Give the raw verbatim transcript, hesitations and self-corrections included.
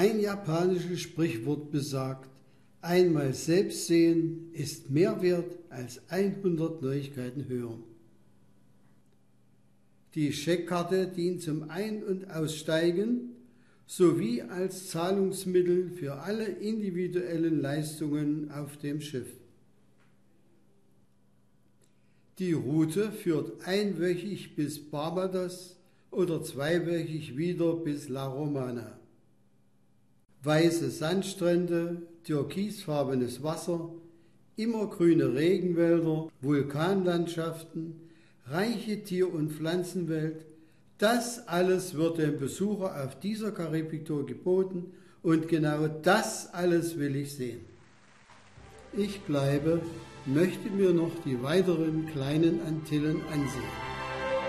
Ein japanisches Sprichwort besagt, einmal selbst sehen ist mehr wert als hundert Neuigkeiten hören. Die Scheckkarte dient zum Ein- und Aussteigen sowie als Zahlungsmittel für alle individuellen Leistungen auf dem Schiff. Die Route führt einwöchig bis Barbados oder zweiwöchig wieder bis La Romana. Weiße Sandstrände, türkisfarbenes Wasser, immergrüne Regenwälder, Vulkanlandschaften, reiche Tier- und Pflanzenwelt, das alles wird dem Besucher auf dieser Karibiktour geboten und genau das alles will ich sehen. Ich bleibe, möchte mir noch die weiteren kleinen Antillen ansehen.